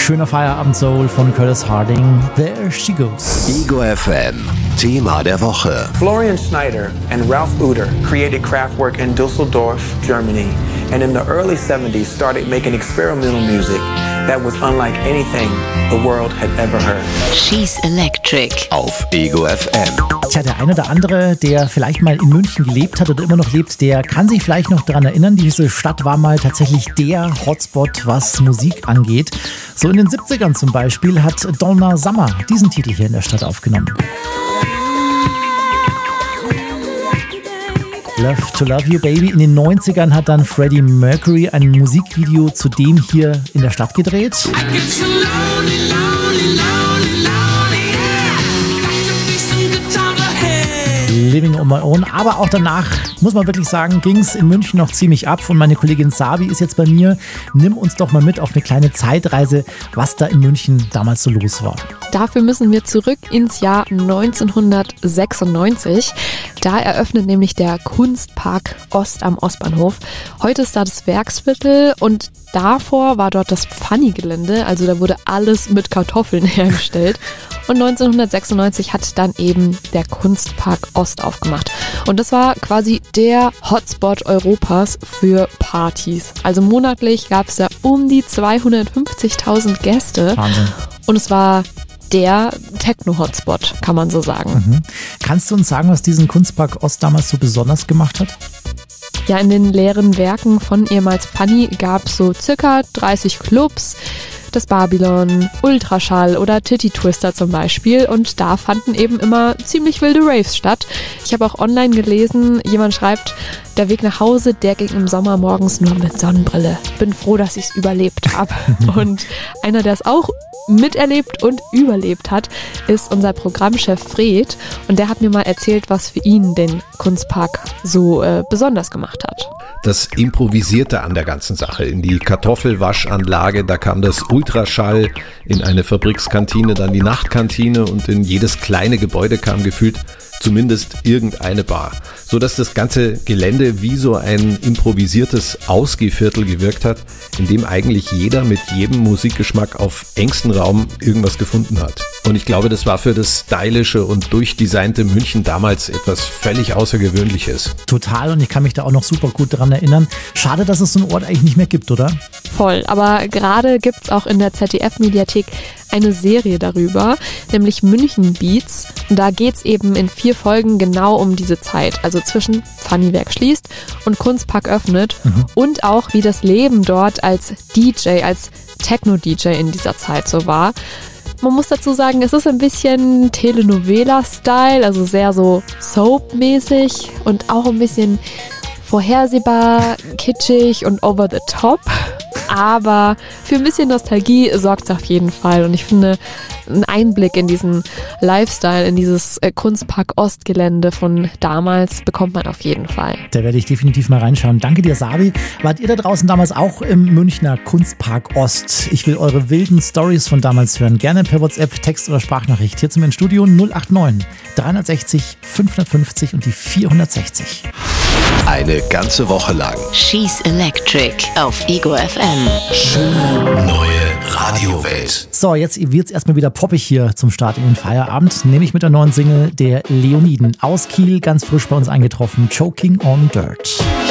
Schöner Feierabend-Soul von Curtis Harding. There she goes. Ego FM. Thema der Woche. Florian Schneider and Ralph Uter created Kraftwerk in Düsseldorf, Germany, and in the early 70s started making experimental music that was unlike anything the world had ever heard. She's Electric. Auf Ego FM. Tja, der eine oder andere, der vielleicht mal in München gelebt hat oder immer noch lebt, der kann sich vielleicht noch daran erinnern, diese Stadt war mal tatsächlich der Hotspot, was Musik angeht. So in den 70ern zum Beispiel hat Donna Summer diesen Titel hier in der Stadt aufgenommen. Love to Love You Baby. In den 90ern hat dann Freddie Mercury ein Musikvideo zu dem hier in der Stadt gedreht. Living on My Own, aber auch danach, muss man wirklich sagen, ging es in München noch ziemlich ab und meine Kollegin Sabi ist jetzt bei mir. Nimm uns doch mal mit auf eine kleine Zeitreise, was da in München damals so los war. Dafür müssen wir zurück ins Jahr 1996. Da eröffnet nämlich der Kunstpark Ost am Ostbahnhof. Heute ist da das Werksviertel und davor war dort das Pfanni-Gelände, also da wurde alles mit Kartoffeln hergestellt. Und 1996 hat dann eben der Kunstpark Ost aufgemacht. Und das war quasi der Hotspot Europas für Partys. Also monatlich gab es da um die 250.000 Gäste. Wahnsinn. Und es war der Techno-Hotspot, kann man so sagen. Kannst du uns sagen, was diesen Kunstpark Ost damals so besonders gemacht hat? Ja, in den leeren Werken von ehemals Pfanni gab es so circa 30 Clubs, das Babylon, Ultraschall oder Titty Twister zum Beispiel, und da fanden eben immer ziemlich wilde Raves statt. Ich habe auch online gelesen, jemand schreibt, der Weg nach Hause, der ging im Sommer morgens nur mit Sonnenbrille. Bin froh, dass ich es überlebt habe. Und einer, der es auch miterlebt und überlebt hat, ist unser Programmchef Fred, und der hat mir mal erzählt, was für ihn den Kunstpark so besonders gemacht hat. Das Improvisierte an der ganzen Sache. In die Kartoffelwaschanlage, da kam das Ultraschall, in eine Fabrikskantine, dann die Nachtkantine, und in jedes kleine Gebäude kam gefühlt zumindest irgendeine Bar. So dass das ganze Gelände wie so ein improvisiertes Ausgehviertel gewirkt hat, in dem eigentlich jeder mit jedem Musikgeschmack auf engstem Raum irgendwas gefunden hat. Und ich glaube, das war für das stylische und durchdesignte München damals etwas völlig Außergewöhnliches. Total, und ich kann mich da auch noch super gut daran erinnern. Schade, dass es so einen Ort eigentlich nicht mehr gibt, oder? Voll, aber gerade gibt's auch in der ZDF-Mediathek eine Serie darüber, nämlich München Beats. Und da geht's eben in 4 Folgen genau um diese Zeit, also zwischen Pfanniwerk schließt und Kunstpark öffnet, und auch wie das Leben dort als DJ, als Techno-DJ in dieser Zeit so war. Man muss dazu sagen, es ist ein bisschen Telenovela-Style, also sehr so Soap-mäßig und auch ein bisschen vorhersehbar, kitschig und over the top. Aber für ein bisschen Nostalgie sorgt es auf jeden Fall. Und ich finde, einen Einblick in diesen Lifestyle, in dieses Kunstpark Ostgelände von damals bekommt man auf jeden Fall. Da werde ich definitiv mal reinschauen. Danke dir, Sabi. Wart ihr da draußen damals auch im Münchner Kunstpark Ost? Ich will eure wilden Stories von damals hören. Gerne per WhatsApp, Text oder Sprachnachricht. Hier zum Studio 089 360 550 und die 460. Eine ganze Woche lang. She's Electric auf Ego FM. Schöne neue Radiowelt. So, jetzt wird's erstmal wieder poppig hier zum Start in den Feierabend. Nämlich mit der neuen Single der Leoniden. Aus Kiel, ganz frisch bei uns eingetroffen. Choking on Dirt.